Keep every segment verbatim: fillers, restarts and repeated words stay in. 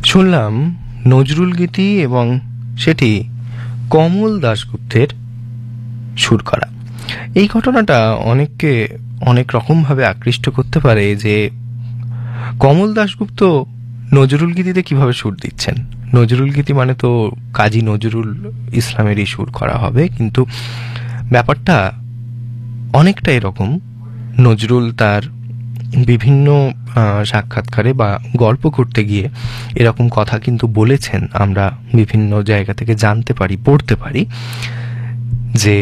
শুনলাম নজরুল গীতি এবং সেটি কমল দাশগুপ্তের সুর করা। এই ঘটনাটা অনেককে অনেক রকমভাবে আকৃষ্ট করতে পারে যে কমল দাশগুপ্ত নজরুল গীতিতে কিভাবে সুর দিচ্ছেন। নজরুল গীতি মানে তো কাজী নজরুল ইসলামেরই সুর করা হবে, কিন্তু ব্যাপারটা অনেকটা এরকম। নজরুল তার বিভিন্ন সাক্ষাৎকারে বা গল্প করতে গিয়ে এরকম কথা কিন্তু বলেছেন, আমরা বিভিন্ন জায়গা থেকে জানতে পারি, পড়তে পারি যে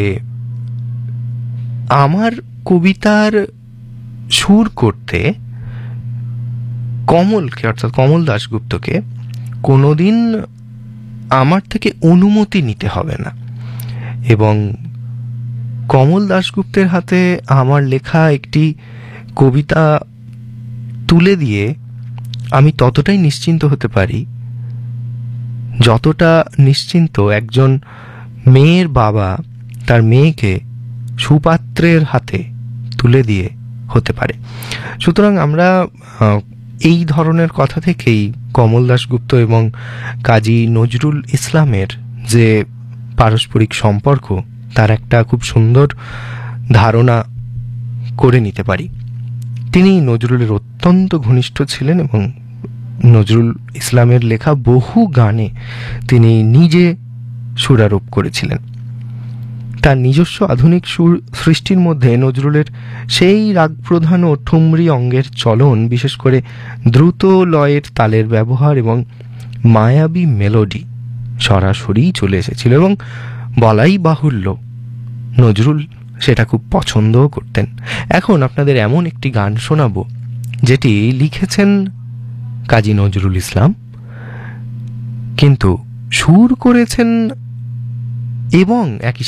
আমার কবিতার সুর করতে কমলকে, অর্থাৎ কমল দাশগুপ্তকে কোনোদিন আমার থেকে অনুমতি নিতে হবে না, এবং কমল দাশগুপ্তের হাতে আমার লেখা একটি কবিতা তুলে দিয়ে আমি ততটাই নিশ্চিন্ত হতে পারি যতটা নিশ্চিন্ত একজন মেয়ের বাবা তার মেয়েকে সুপাত্রের হাতে তুলে দিয়ে হতে পারে। সুতরাং আমরা এই ধরনের কথা থেকেই কমল দাশগুপ্ত এবং কাজী নজরুল ইসলামের যে পারস্পরিক সম্পর্ক তার একটা খুব সুন্দর ধারণা করে নিতে পারি। তিনি নজরুলের অত্যন্ত ঘনিষ্ঠ ছিলেন এবং নজরুল ইসলামের লেখা বহু গানে তিনি নিজে সুরারোপ করেছিলেন। তার নিজস্ব আধুনিক সুর সৃষ্টির মধ্যে নজরুলের সেই রাগপ্রধান ও ঠুমরি অঙ্গের চলন, বিশেষ করে দ্রুত লয়ের তালের ব্যবহার এবং মায়াবী মেলোডি সরাসরি চলে এসেছিল, এবং বলাই বাহুল্য নজরুল সেটা খুব পছন্দও করতেন। এখন আপনাদের এমন একটি গান শোনাবো যেটি লিখেছেন কাজী নজরুল ইসলাম, কিন্তু সুর করেছেন এবং একই